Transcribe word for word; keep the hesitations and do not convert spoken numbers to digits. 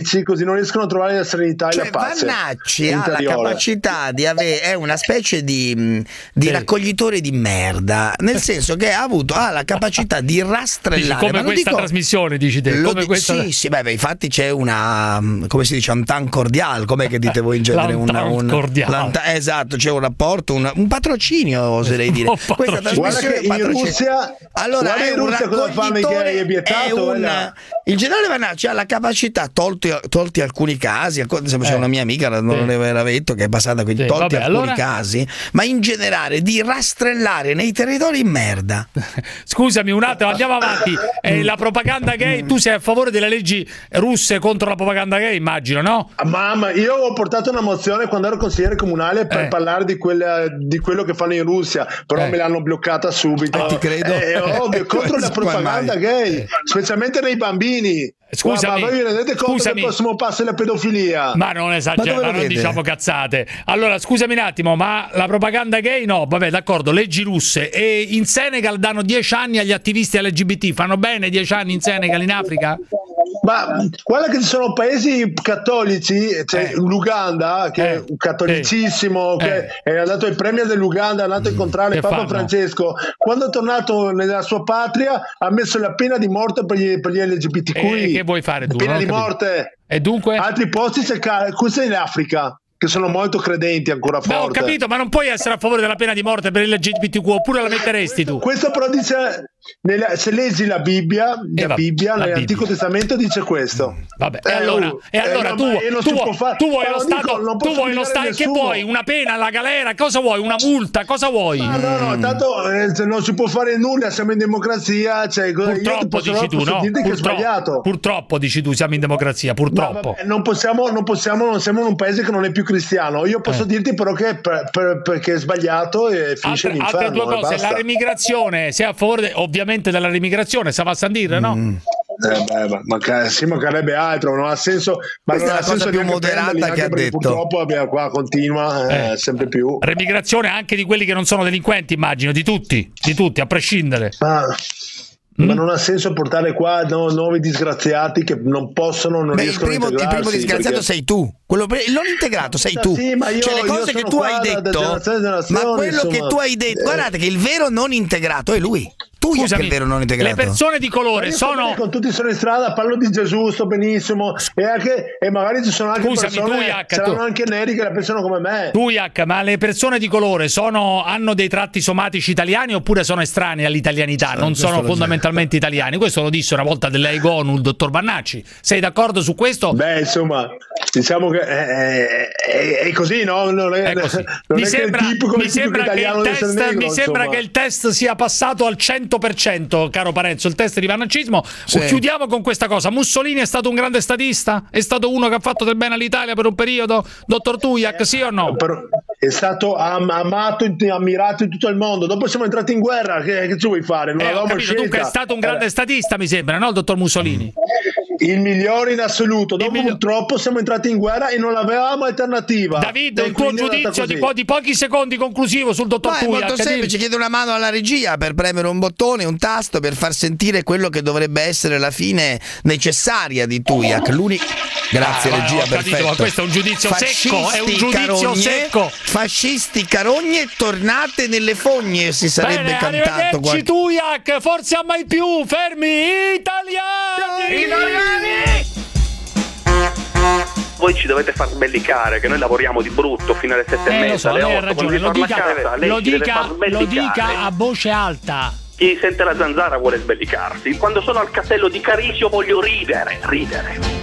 capricci, così non riescono a trovare la serenità cioè, e la pace. Vannacci ha la capacità di avere, è una specie di, di sì. raccoglitore di merda, nel senso che ha avuto ha la capacità di rastrellare. Dici, come questa dico, trasmissione, dici te. Come di, questa... Sì, sì, beh, beh, infatti c'è una, come si dice, un tan cordial, com'è che dite voi in genere? Una, un, un, esatto, c'è un rapporto, un, un patrocinio, oserei dire. Oh, questa trasmissione in Russia, allora è in un Russia cosa fanno che hai vietato? Un, il generale Vannacci ha la capacità, tolti, tolti alcuni casi, c'è eh. una mia amica, non sì. aveva detto, che è passata qui, sì. tolti Vabbè, alcuni allora... casi, ma in generale di rastrellare nei territori in merda. Scusami un attimo, andiamo avanti. Eh, la propaganda gay, tu sei a favore delle leggi russe contro la propaganda gay, immagino, no? Mamma, io ho portato una mozione quando ero consigliere comunale per eh. parlare di, quella, di quello che fanno in Russia, però eh. me l'hanno bloccata subito. Ah, ti credo. Eh, ovvio, contro la propaganda gay, specialmente nei bambini. Scusami, ma voi vi rendete conto scusami. che il prossimo passo è la pedofilia? Ma non esagera, ma non diciamo cazzate. Allora, scusami un attimo, ma la propaganda gay no, vabbè, d'accordo, leggi russe. E in Senegal danno dieci anni agli attivisti L G B T, fanno bene dieci anni in Senegal, in Africa? Ma guarda che ci sono paesi cattolici, cioè eh. l'Uganda, che eh. è cattolicissimo, eh. che è andato il premio dell'Uganda, è andato a incontrare che Papa fanno? Francesco. Quando è tornato nella sua patria ha messo la pena di morte per gli, per gli L G B T Q I. E che vuoi fare tu? Pena di morte. E dunque? Altri posti c'è, questo è in Africa, che sono molto credenti ancora forte. Ma ho capito, ma non puoi essere a favore della pena di morte per il L G B T Q, oppure la metteresti tu? Questo però dice, nella, se leggi la Bibbia, la va, Bibbia la nell'Antico Bibbia. Testamento dice questo. Vabbè, eh, e allora, uh, e allora eh, tu, tu, tu, fare, tu vuoi lo Stato, dico, tu vuoi lo Stato, che vuoi? Una pena, la galera, cosa vuoi? Una multa, cosa vuoi? No, no, no, tanto eh, non si può fare nulla, siamo in democrazia, cioè, purtroppo io dici tu, no? Che Purtroppo, è sbagliato. Purtroppo dici tu, siamo in democrazia, purtroppo. Vabbè, non possiamo, non possiamo, non siamo in un paese che non è più cristiano. Io posso eh. dirti però che per, per, perché è sbagliato e finisce altre, l'inferno. altre due cose, la remigrazione, sei a favore ovviamente della remigrazione, sa va a Sandire, no? Mm. Eh beh, ma, ma si mancherebbe altro, non ha senso. Ma questa non è la cosa più moderata che ha detto. Purtroppo abbiamo qua continua eh, eh. sempre più. Remigrazione anche di quelli che non sono delinquenti, immagino, di tutti, di tutti, a prescindere. Ah. Ma non ha senso portare qua no, nuovi disgraziati che non possono, non Beh, riescono il primo, a integrarsi. Il primo disgraziato perché... sei tu, quello pre- non integrato sei tu. Sì, ma io, cioè le cose che tu hai detto, ma quello insomma, che tu hai detto, eh... guardate che il vero non integrato è lui. Tu Scusami, è il vero non integrato. Le persone di colore sono. Con tutti sono in strada, parlo di Gesù, sto benissimo. E, anche, e magari ci sono anche Scusami, persone, tu, Iac, saranno tu... anche neri che la pensano come me. Tu, Iac, ma le persone di colore sono, hanno dei tratti somatici italiani oppure sono estranei all'italianità? Non sono fondamentalmente so. italiani. Questo lo disse una volta dell'Aigonu il dottor Vannacci. Sei d'accordo su questo? Beh, insomma, diciamo che è, è, è così, no? Non è, è così. Non mi è sembra, che il tipo, mi sembra, che il, test, negro, mi sembra che il test sia passato al cento per cento, caro Parenzo, il test di vannaccismo. Sì. Chiudiamo con questa cosa. Mussolini è stato un grande statista? È stato uno che ha fatto del bene all'Italia per un periodo? Dottor Tujak, sì o no? Per, è stato am- amato e ammirato in tutto il mondo. Dopo siamo entrati in guerra, che, che ci vuoi fare? Non eh, avevamo capito, scelta. Dunque è stato un grande eh. statista, mi sembra, no, il dottor Mussolini? Il migliore in assoluto. Dopo miglior... purtroppo siamo entrati in guerra e non avevamo alternativa. David, un tuo giudizio di, po- di pochi secondi conclusivo sul dottor Tujak? È molto semplice, chiede una mano alla regia per premere un bottone, un tasto per far sentire quello che dovrebbe essere la fine necessaria di Tujak. L'unico. Grazie ah, regia, perfetto. Capito, ma questo è un giudizio fascisti secco, è un giudizio carogne, secco. Fascisti carogne, tornate nelle fogne, si sarebbe Bene, cantato. Arrivederci Tujak, forse a mai più, fermi italiani! Italiani! Voi ci dovete far sbellicare che noi lavoriamo di brutto fino alle sette eh, e mezza, lo so, alle lei ha otto, ragione, lo dica, casa, lei lo, dica, lo dica a voce alta. Chi sente la zanzara vuole sbellicarsi. Quando sono al castello di Carisio voglio ridere, ridere.